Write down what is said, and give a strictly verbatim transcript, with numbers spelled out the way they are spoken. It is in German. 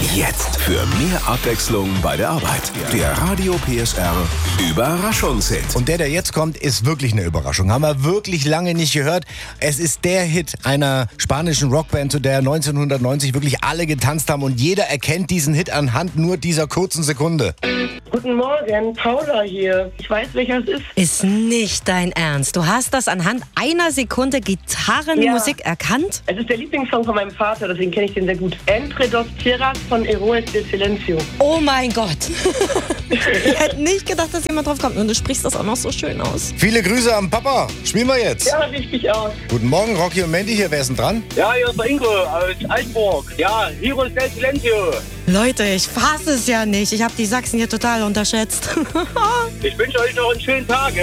Jetzt für mehr Abwechslung bei der Arbeit. Der Radio P S R Überraschungshit. Und der, der jetzt kommt, ist wirklich eine Überraschung. Haben wir wirklich lange nicht gehört. Es ist der Hit einer spanischen Rockband, zu der neunzehnhundertneunzig wirklich alle getanzt haben. Und jeder erkennt diesen Hit anhand nur dieser kurzen Sekunde. Guten Morgen, Paula hier. Ich weiß, welcher es ist. Ist nicht dein Ernst. Du hast das anhand einer Sekunde Gitarrenmusik Ja. erkannt? Es ist der Lieblingssong von meinem Vater, deswegen kenne ich den sehr gut. Entre dos tierras von Héroes de Silencio. Oh mein Gott. Ich hätte nicht gedacht, dass jemand drauf kommt. Und du sprichst das auch noch so schön aus. Viele Grüße am Papa. Spielen wir jetzt. Ja, richtig aus. Guten Morgen, Rocky und Mandy hier. Wer ist denn dran? Ja, hier ist der Ingo aus Altburg. Ja, Heroes del Silencio. Leute, ich fasse es ja nicht. Ich habe die Sachsen hier total unterschätzt. Ich wünsche euch noch einen schönen Tag.